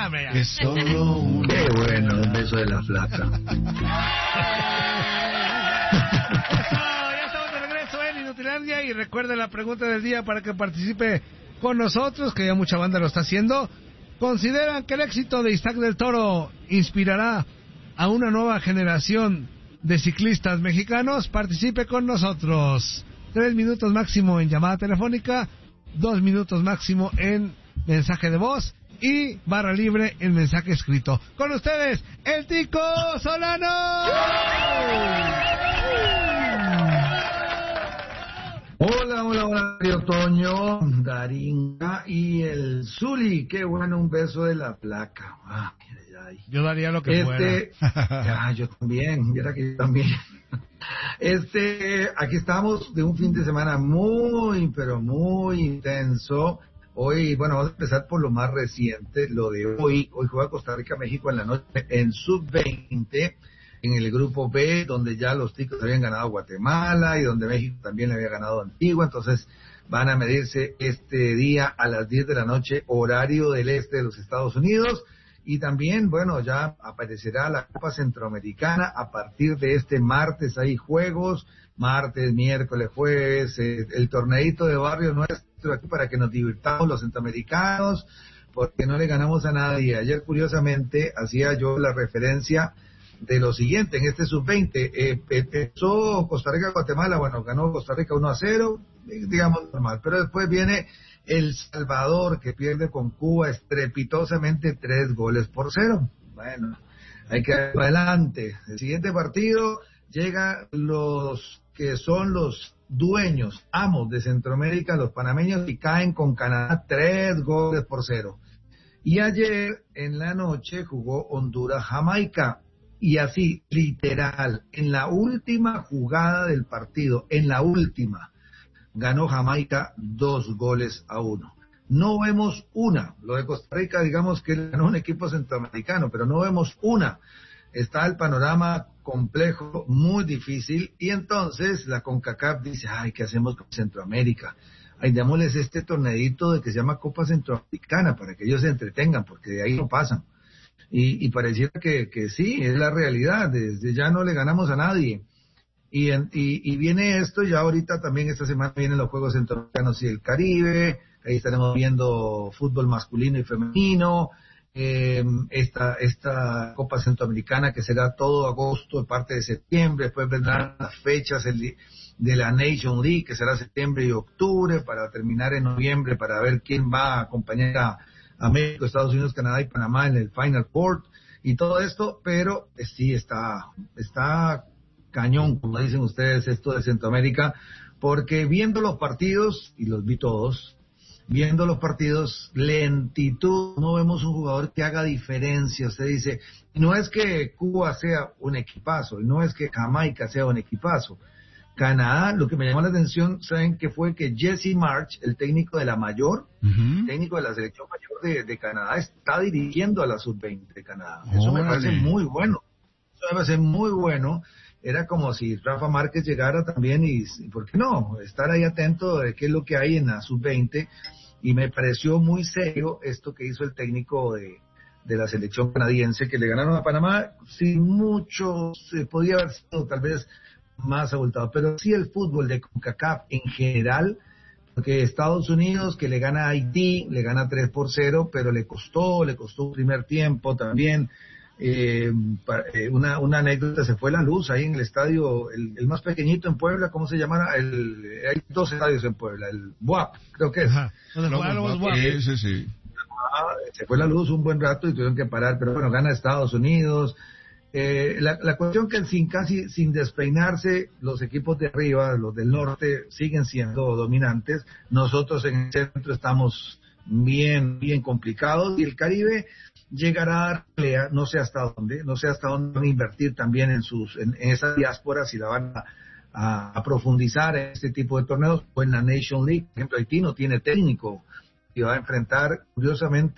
hombre, ya. Es solo un... Qué bueno, un beso de la flaca. Ya estamos de regreso en Inutilandia y recuerde la pregunta del día para que participe con nosotros, que ya mucha banda lo está haciendo. ¿Consideran que el éxito de Iztac del Toro inspirará a una nueva generación de ciclistas mexicanos? Participe con nosotros. 3 minutos máximo en llamada telefónica, 2 minutos máximo en mensaje de voz y barra libre en mensaje escrito. Con ustedes, el Tico Solano. Hola, Mario Toño, Daringa y el Zuli. Qué bueno, un beso de la flaca. Yo daría lo que fuera. Ya, yo también, viera que yo también. Aquí estamos de un fin de semana muy, pero muy intenso. Hoy, bueno, vamos a empezar por lo más reciente, lo de hoy. Hoy juega Costa Rica-México en la noche en sub-20, en el grupo B, donde ya los ticos habían ganado a Guatemala y donde México también le había ganado a Antigua. Entonces van a medirse este día a las 10 de la noche, horario del este de los Estados Unidos. Y también, bueno, ya aparecerá la Copa Centroamericana a partir de este martes. Hay juegos, martes, miércoles, jueves, el torneito de barrio nuestro aquí para que nos divirtamos los centroamericanos, porque no le ganamos a nadie. Ayer, curiosamente, hacía yo la referencia de lo siguiente, en este sub-20, empezó Costa Rica-Guatemala, bueno, ganó Costa Rica 1-0, digamos normal, pero después viene El Salvador, que pierde con Cuba estrepitosamente 3-0. Bueno, hay que ir adelante. El siguiente partido llega los que son los dueños, amos de Centroamérica, los panameños, y caen con Canadá 3-0. Y ayer en la noche jugó Honduras-Jamaica. Y así, literal, en la última jugada del partido, ganó Jamaica 2-1. No vemos una. Lo de Costa Rica, digamos que ganó un equipo centroamericano, pero no vemos una. Está el panorama complejo, muy difícil, y entonces la CONCACAF dice, ay, ¿qué hacemos con Centroamérica? Ay, démosles este torneito de que se llama Copa Centroamericana para que ellos se entretengan, porque de ahí no pasan. Y pareciera que sí, es la realidad, desde ya no le ganamos a nadie. Y viene esto, ya ahorita también esta semana vienen los Juegos Centroamericanos y el Caribe, ahí estaremos viendo fútbol masculino y femenino, esta Copa Centroamericana que será todo agosto, parte de septiembre, después vendrán las fechas de la Nation League, que será septiembre y octubre, para terminar en noviembre, para ver quién va a acompañar a México, Estados Unidos, Canadá y Panamá en el Final Four y todo esto, pero sí está cañón, como dicen ustedes, esto de Centroamérica, porque viendo los partidos, y los vi todos, viendo los partidos, lentitud, no vemos un jugador que haga diferencia. Usted dice, no es que Cuba sea un equipazo, no es que Jamaica sea un equipazo. Canadá, lo que me llamó la atención, ¿saben qué fue? Que Jesse March, el técnico de la mayor, técnico de la selección mayor de Canadá, está dirigiendo a la sub-20 de Canadá. Eso me parece muy bueno. Eso me parece muy bueno. Era como si Rafa Márquez llegara también y ¿por qué no? Estar ahí atento de qué es lo que hay en la sub-20. Y me pareció muy serio esto que hizo el técnico de la selección canadiense, que le ganaron a Panamá sin mucho, se podía haber sido tal vez más abultado, pero sí el fútbol de CONCACAF en general, porque Estados Unidos, que le gana a Haití, le gana 3-0, pero le costó un primer tiempo también. Una anécdota, se fue la luz ahí en el estadio, el más pequeñito en Puebla, ¿cómo se llama? Hay 2 estadios en Puebla, el BUAP, creo que es. Sí. Se fue la luz un buen rato y tuvieron que parar, pero bueno, gana Estados Unidos. La cuestión que sin despeinarse, los equipos de arriba, los del norte, siguen siendo dominantes. Nosotros en el centro estamos bien complicados, y el Caribe llegará a dar pelea, no sé hasta dónde van a invertir también en esa diáspora, si la van a profundizar en este tipo de torneos, o en la Nation League. Por ejemplo, Haití no tiene técnico y va a enfrentar, curiosamente,